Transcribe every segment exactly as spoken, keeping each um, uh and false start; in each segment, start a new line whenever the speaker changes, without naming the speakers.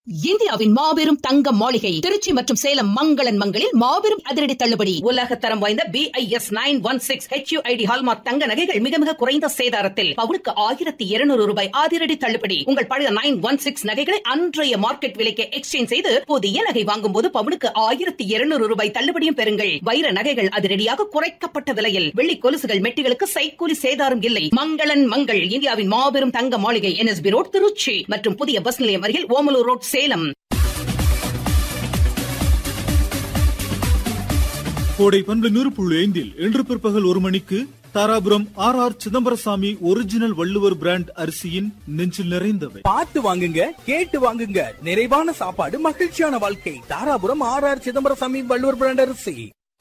இந்தியாவின் மாபெரும் தங்க மாளிகை திருச்சி மற்றும் சேலம் மங்களன் மங்களில் மாபெரும் அதிரடி தள்ளுபடி. உலக தரம் வாய்ந்த B I S nine one six H you I D hallmark தங்க நகைகள் மிக மிக குறைந்த சேதாரத்தில் பவுனுக்கு ஆயிரத்தி இருநூறு ரூபாய் அதிரடி தள்ளுபடி. உங்கள் பழைய நைன் ஒன் சிக்ஸ் நகைகளை அன்றைய மார்க்கெட் விலைக்கு எக்ஸ்சேஞ்ச் செய்து புதிய நகை வாங்கும் போது பவுனுக்கு ஆயிரத்தி இருநூறு ரூபாய் தள்ளுபடியும் பெறுங்கள். வைர நகைகள் அதிரடியாக குறைக்கப்பட்ட விலையில், வெள்ளி கொலுசுகள் மெட்டிகளுக்கு சைக்கூலி சேதாரம் இல்லை. மங்களன் மங்கள் இந்தியாவின் மாபெரும் தங்க மாளிகை N S B road Trichy மற்றும் புதிய பஸ் நிலையம் அருகில் ஓமலூர் ரோட் சேலம்.
கோடை பண்பு நூறு புள்ளி ஐந்தில் இன்று பிற்பகல் ஒரு மணிக்கு Dharapuram R R Chidambarasamy original Valluvar brand அரிசியின் நெஞ்சில் நிறைந்தவை.
பார்த்து வாங்குங்க, கேட்டு வாங்குங்க. நிறைவான சாப்பாடு, மகிழ்ச்சியான வாழ்க்கை. Dharapuram R R Chidambarasamy Valluvar brand அரிசி.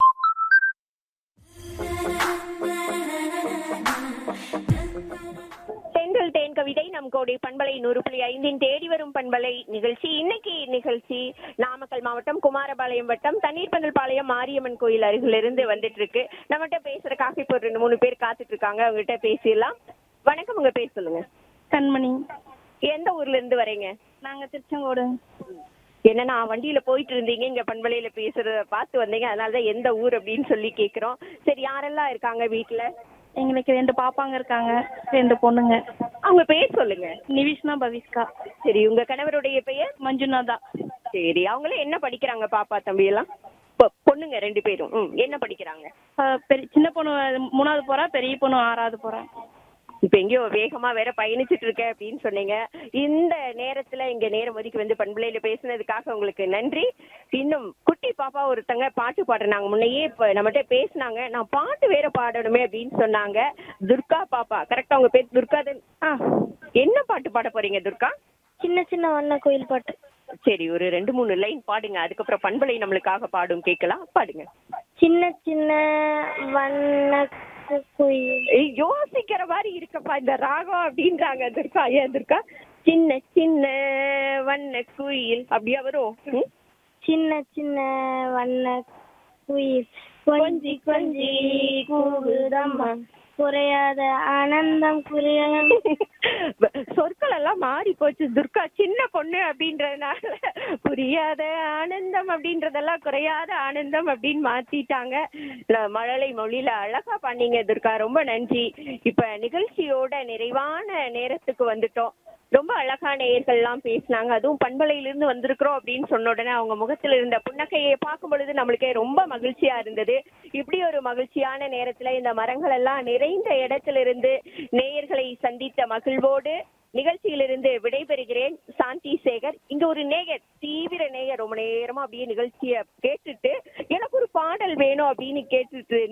தென்றல் தேன் கவிதை நம் கோடை பண்பலை நூறு புள்ளி ஐந்தின் தேடி வரும் பண்பலை நிகழ்ச்சி. இன்னைக்கு நிகழ்ச்சி நாமக்கல் மாவட்டம் குமாரபாளையம் வட்டம் தண்ணீர் பந்தல் பாளையம் மாரியம்மன் கோயில் அருகிலிருந்து வந்துட்டு இருக்கு. நம்மகிட்ட பேசுறதுக்காக இப்போ ரெண்டு மூணு பேர் காத்துட்டு இருக்காங்க, அவங்ககிட்ட பேசிடலாம். வணக்கம், உங்க பேர் சொல்லுங்க.
கண்மணி.
எந்த ஊர்ல இருந்து வரீங்க?
நாங்க திருச்செங்கோடு.
என்னன்னா வண்டியில போயிட்டு இருந்தீங்க, இங்க பண்பலையில பேசுறத பார்த்து வந்தீங்க, அதனாலதான் எந்த ஊர் அப்படின்னு சொல்லி கேக்குறோம். சரி, யாரெல்லாம் இருக்காங்க வீட்டுல?
எங்களுக்கு ரெண்டு பாப்பாங்க இருக்காங்க, ரெண்டு பொண்ணுங்க.
அவங்க பேர் சொல்லுங்க.
நிவிஷ்னா, பவிஷ்கா.
சரி, உங்க கணவருடைய பெயர்?
மஞ்சுநாதா.
சரி, அவங்களும் என்ன படிக்கிறாங்க பாப்பா தம்பி எல்லாம்? பொண்ணுங்க ரெண்டு பேரும் ம் என்ன படிக்கிறாங்க?
பெரிய சின்ன பொண்ணு மூணாவது போறா, பெரிய பொண்ணு ஆறாவது போறா.
இப்ப எங்கேயோ வேகமா வேற பயணிச்சுட்டு இருக்க அப்படின்னு சொன்னீங்க. இந்த நேரத்துல இங்க நேரம் ஒதுக்கி வந்து பண்பலையில பேசுனதுக்காக உங்களுக்கு நன்றி. இன்னும் குட்டி பாப்பா ஒருத்தங்க பாட்டு பாடுறாங்க, முன்னையே இப்ப நம்மகிட்ட பேசினாங்க. நான் பாட்டு வேற பாடணுமே அப்படின்னு சொன்னாங்க. துர்கா பாப்பா, கரெக்டா உங்க பேர் துர்கா? ஆ, என்ன பாட்டு பாட போறீங்க துர்கா?
சின்ன சின்ன வண்ண கோயில் பாட்டு.
சரி, ஒரு ரெண்டு மூணு லைன் பாடுங்க, அதுக்கப்புறம் பண்பலை நம்மளுக்காக பாடும், கேட்கலாம். பாடுங்க.
சின்ன சின்ன வண்ண
யோசிக்கிற மாதிரி இருக்கப்பா இந்த ராகம் அப்படின்றாங்க துர்கா. ஏன் துர்கா? சின்ன சின்ன வண்ண குயில் அப்படியா வரும்?
சின்ன சின்ன வண்ண குயில் கொஞ்சி கொஞ்சி கூடுதம்மா குறையாத ஆனந்தம் குறையாத.
சொற்கள் எல்லாம் மாறி போச்சு துர்கா. சின்ன பொண்ணு அப்படின்றதுனால புரியாத ஆனந்தம் அப்படின்றதெல்லாம் குறையாத ஆனந்தம் அப்படின்னு மாத்திட்டாங்க. மழலை மொழியில அழகா பண்ணீங்க துர்கா, ரொம்ப நன்றி. இப்ப நிகழ்ச்சியோட நிறைவான நேரத்துக்கு வந்துட்டோம். ரொம்ப அழகா நேயர்கள்லாம் பேசினாங்க. அதுவும் பண்பலையிலிருந்து வந்திருக்கிறோம் அப்படின்னு சொன்ன உடனே அவங்க முகத்துல இருந்த புன்னகையை பார்க்கும் பொழுது நம்மளுக்கே ரொம்ப மகிழ்ச்சியா இருந்தது. இப்படி ஒரு மகிழ்ச்சியான நேரத்துல இந்த மரங்கள் எல்லாம் நிறைந்த இடத்துல இருந்து நேயர்களை சந்தித்த மகிழ்வோடு நிகழ்ச்சியிலிருந்து விடைபெறுகிறேன். சாந்தி சேகர். இங்க ஒரு நேயர், தீவிர நேயர், ரொம்ப நேரமா அப்படியே நிகழ்ச்சியை கேட்டுட்டு எனக்கு ஒரு பாடல் வேணும் அப்படின்னு கேட்டுட்டு